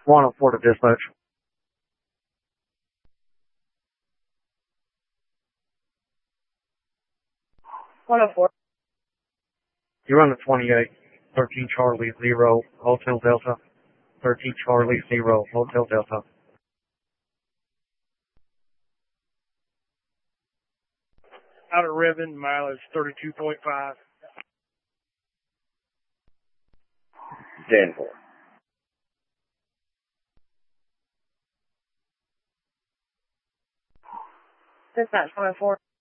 104 to dispatch. 104. You're on the 28. 13 Charlie 0, Hotel Delta. 13 Charlie 0, Hotel Delta. Outer ribbon, mileage 32.5. 10-4. Dispatch 104.